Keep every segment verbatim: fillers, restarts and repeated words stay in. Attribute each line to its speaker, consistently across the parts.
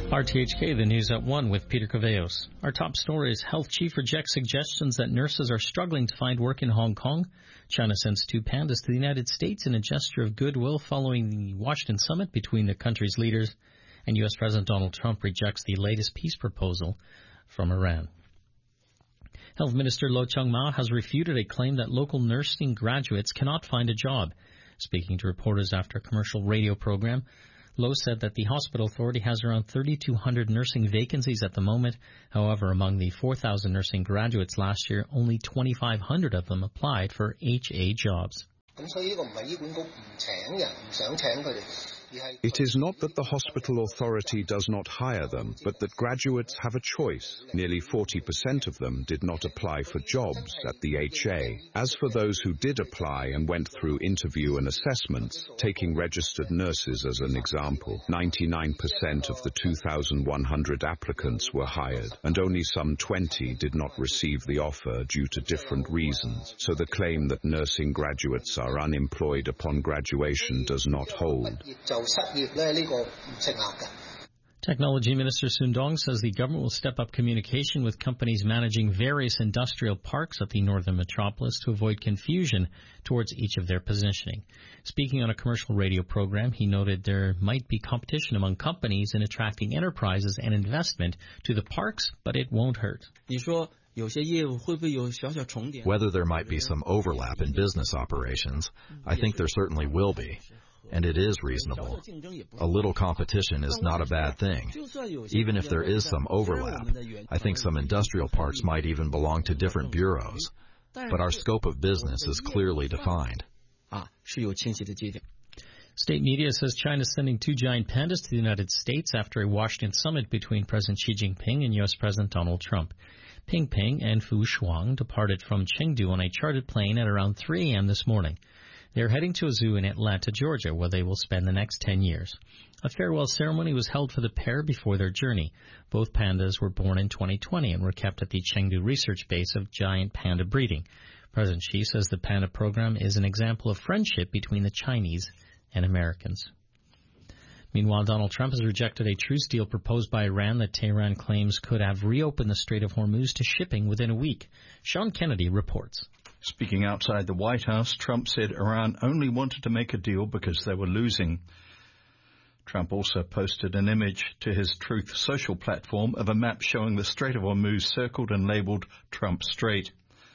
Speaker 1: R T H K, the news at one with Peter Caveos. Our top story is health chief rejects suggestions that nurses are struggling to find work in Hong Kong. China sends two pandas to the United States in a gesture of goodwill following the Washington summit between the country's leaders. And U S President Donald Trump rejects the latest peace proposal from Iran. Health Minister Lo Chung-ma has refuted a claim that local nursing graduates cannot find a job. Speaking to reporters after a commercial radio program, Lo said that the hospital authority has around thirty-two hundred nursing vacancies at the moment. However, among the four thousand nursing graduates last year, only twenty-five hundred of them applied for H A jobs.
Speaker 2: It is not that the hospital authority does not hire them, but that graduates have a choice. Nearly forty percent of them did not apply for jobs at the H A. As for those who did apply and went through interview and assessments, taking registered nurses as an example, ninety-nine percent of the two thousand one hundred applicants were hired, and only some twenty did not receive the offer due to different reasons. So the claim that nursing graduates are unemployed upon graduation does not hold.
Speaker 1: Technology Minister Sun Dong says the government will step up communication with companies managing various industrial parks at the northern metropolis to avoid confusion towards each of their positioning. Speaking on a commercial radio program, he noted there might be competition among companies in attracting enterprises and investment to the parks, but it won't hurt.
Speaker 3: Whether there might be some overlap in business operations, I think there certainly will be. And it is reasonable. A little competition is not a bad thing. Even if there is some overlap, I think some industrial parks might even belong to different bureaus. But our scope of business is clearly defined.
Speaker 1: State media says China is sending two giant pandas to the United States after a Washington summit between President Xi Jinping and U S President Donald Trump. Ping Ping and Fu Shuang departed from Chengdu on a chartered plane at around three a.m. this morning. They are heading to a zoo in Atlanta, Georgia, where they will spend the next ten years. A farewell ceremony was held for the pair before their journey. Both pandas were born in twenty twenty and were kept at the Chengdu research base of giant panda breeding. President Xi says the panda program is an example of friendship between the Chinese and Americans. Meanwhile, Donald Trump has rejected a truce deal proposed by Iran that Tehran claims could have reopened the Strait of Hormuz to shipping within a week. Sean Kennedy reports.
Speaker 4: Speaking outside the White House, Trump said Iran only wanted to make a deal because they were losing. Trump also posted an image to his Truth Social platform of a map showing the Strait of Hormuz circled and labeled Trump Strait.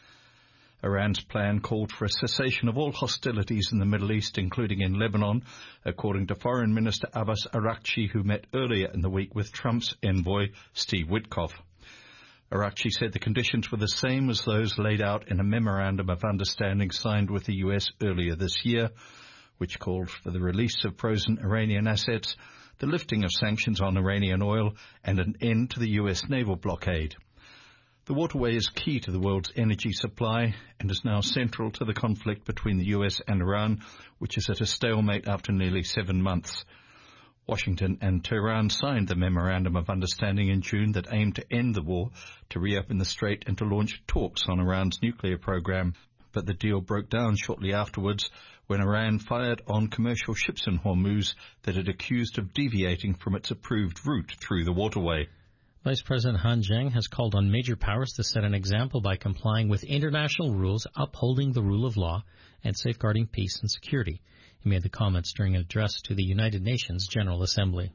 Speaker 4: Iran's plan called for a cessation of all hostilities in the Middle East, including in Lebanon, according to Foreign Minister Abbas Araghchi, who met earlier in the week with Trump's envoy, Steve Witkoff. Araghchi said the conditions were the same as those laid out in a memorandum of understanding signed with the U S earlier this year, which called for the release of frozen Iranian assets, the lifting of sanctions on Iranian oil, and an end to the U S naval blockade. The waterway is key to the world's energy supply and is now central to the conflict between the U S and Iran, which is at a stalemate after nearly seven months. Washington and Tehran signed the Memorandum of Understanding in June that aimed to end the war, to reopen the strait and to launch talks on Iran's nuclear program. But the deal broke down shortly afterwards when Iran fired on commercial ships in Hormuz that it accused of deviating from its approved route through the waterway.
Speaker 1: Vice President Han Zheng has called on major powers to set an example by complying with international rules, upholding the rule of law, and safeguarding peace and security. He made the comments during an address to the United Nations General Assembly.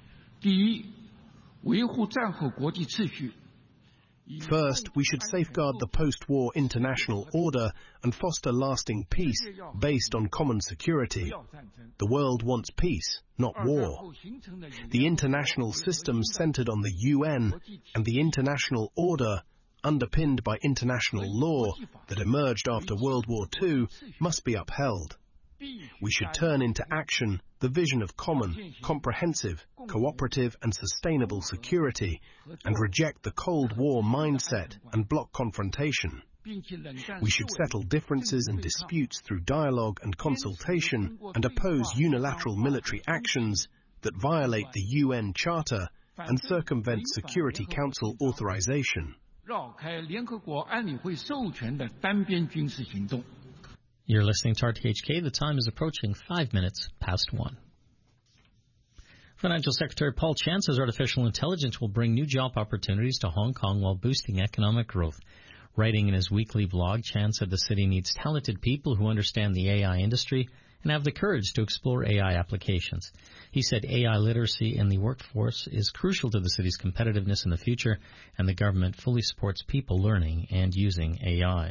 Speaker 5: First, we should safeguard the post-war international order and foster lasting peace based on common security. The world wants peace, not war. The international system centered on the U N and the international order, underpinned by international law, that emerged after World War Two, must be upheld. We should turn into action the vision of common, comprehensive, cooperative and sustainable security and reject the Cold War mindset and bloc confrontation. We should settle differences and disputes through dialogue and consultation and oppose unilateral military actions that violate the U N Charter and circumvent Security Council authorization.
Speaker 1: You're listening to R T H K. The time is approaching five minutes past one. Financial Secretary Paul Chan says artificial intelligence will bring new job opportunities to Hong Kong while boosting economic growth. Writing in his weekly blog, Chan said the city needs talented people who understand the A I industry and have the courage to explore A I applications. He said A I literacy in the workforce is crucial to the city's competitiveness in the future, and the government fully supports people learning and using A I.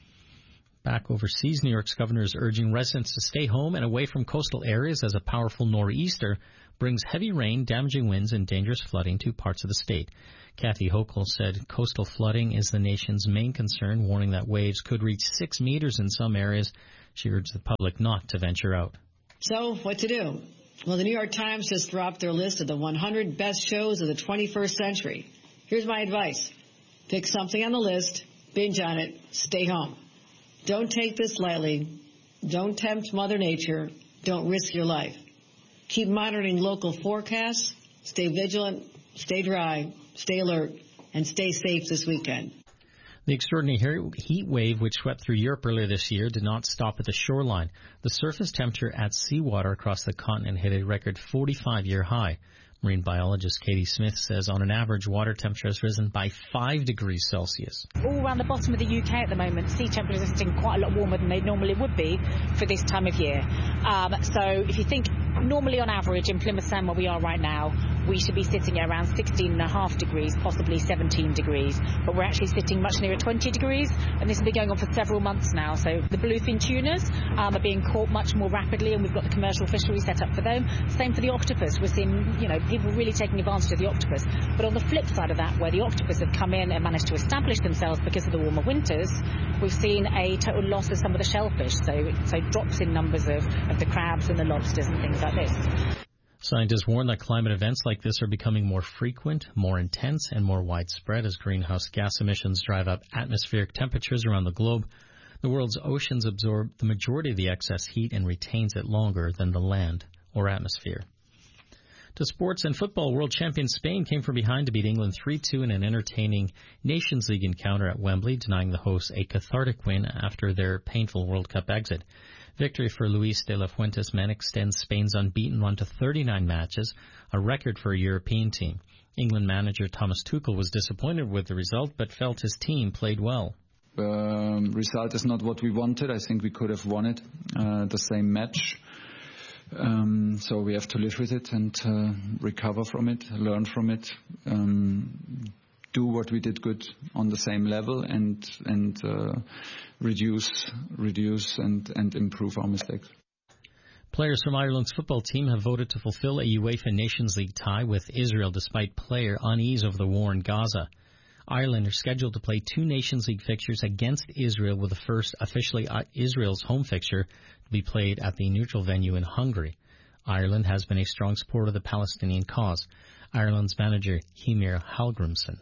Speaker 1: Back overseas, New York's governor is urging residents to stay home and away from coastal areas as a powerful nor'easter brings heavy rain, damaging winds, and dangerous flooding to parts of the state. Kathy Hochul said coastal flooding is the nation's main concern, warning that waves could reach six meters in some areas. She urged the public not to venture out.
Speaker 6: So, what to do? Well, the New York Times just dropped their list of the one hundred best shows of the twenty-first century. Here's my advice. Pick something on the list, binge on it, stay home. Don't take this lightly. Don't tempt Mother Nature. Don't risk your life. Keep monitoring local forecasts. Stay vigilant, stay dry, stay alert, and stay safe this weekend.
Speaker 1: The extraordinary heat wave which swept through Europe earlier this year did not stop at the shoreline. The surface temperature at seawater across the continent hit a record forty-five-year high. Marine biologist Katie Smith says on an average, water temperature has risen by five degrees Celsius.
Speaker 7: All around the bottom of the U K at the moment, sea temperatures are sitting quite a lot warmer than they normally would be for this time of year. Um, so if you think normally on average in Plymouth Sound where we are right now, we should be sitting at around sixteen and a half degrees, possibly seventeen degrees. But we're actually sitting much nearer twenty degrees, and this has been going on for several months now. So the bluefin tunas um, are being caught much more rapidly, and we've got the commercial fishery set up for them. Same for the octopus. We're seeing, you know, people really taking advantage of the octopus. But on the flip side of that, where the octopus have come in and managed to establish themselves because of the warmer winters, we've seen a total loss of some of the shellfish. So, so drops in numbers of, of the crabs and the lobsters and things like this.
Speaker 1: Scientists warn that climate events like this are becoming more frequent, more intense, and more widespread as greenhouse gas emissions drive up atmospheric temperatures around the globe. The world's oceans absorb the majority of the excess heat and retains it longer than the land or atmosphere. To sports and football, world champion Spain came from behind to beat England three two in an entertaining Nations League encounter at Wembley, denying the hosts a cathartic win after their painful World Cup exit. Victory for Luis de la Fuente's men extends Spain's unbeaten run to thirty-nine matches, a record for a European team. England manager Thomas Tuchel was disappointed with the result, but felt his team played well.
Speaker 8: The um, result is not what we wanted. I think we could have won it, uh, the same match. Um, so we have to live with it and uh, recover from it, learn from it, um, do what we did good on the same level, and and uh, reduce, reduce, and and improve our mistakes.
Speaker 1: Players from Ireland's football team have voted to fulfill a UEFA Nations League tie with Israel despite player unease over the war in Gaza. Ireland are scheduled to play two Nations League fixtures against Israel, with the first officially Israel's home fixture to be played at the neutral venue in Hungary. Ireland has been a strong supporter of the Palestinian cause. Ireland's manager, Heimir Hallgrímsson.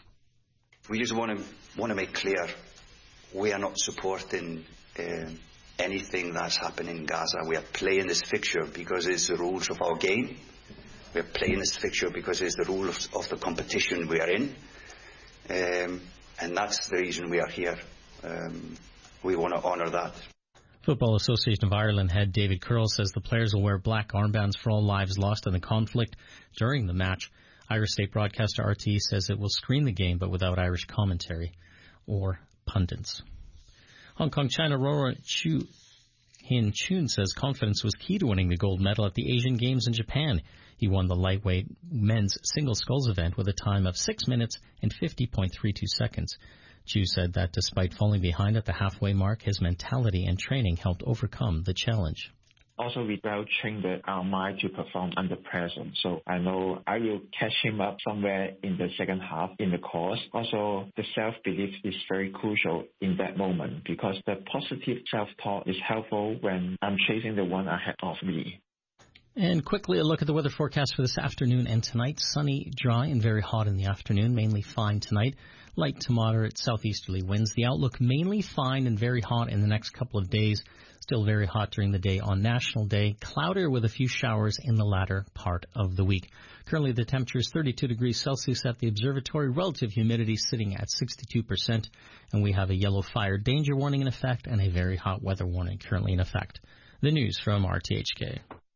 Speaker 9: We just want to want to make clear we are not supporting uh, anything that's happening in Gaza. We are playing this fixture because it's the rules of our game. We are playing this fixture because it's the rules of, of the competition we are in. Um, and that's the reason we are here. Um, we want to honour that.
Speaker 1: Football Association of Ireland head David Curl says the players will wear black armbands for all lives lost in the conflict during the match. Irish state broadcaster R T E says it will screen the game, but without Irish commentary or pundits. Hong Kong China rower Chu Hin Chun says confidence was key to winning the gold medal at the Asian Games in Japan. He won the lightweight men's single sculls event with a time of six minutes and fifty point three two seconds. Chu said that despite falling behind at the halfway mark, his mentality and training helped overcome the challenge.
Speaker 10: Also, we well trained our mind to perform under pressure. So I know I will catch him up somewhere in the second half in the course. Also, the self-belief is very crucial in that moment because the positive self-talk is helpful when I'm chasing the one ahead of me.
Speaker 1: And quickly a look at the weather forecast for this afternoon and tonight. Sunny, dry, and very hot in the afternoon, mainly fine tonight. Light to moderate southeasterly winds. The outlook mainly fine and very hot in the next couple of days. Still very hot during the day on National Day. Cloudier with a few showers in the latter part of the week. Currently the temperature is thirty-two degrees Celsius at the observatory. Relative humidity sitting at sixty-two percent. And we have a yellow fire danger warning in effect and a very hot weather warning currently in effect. The news from R T H K.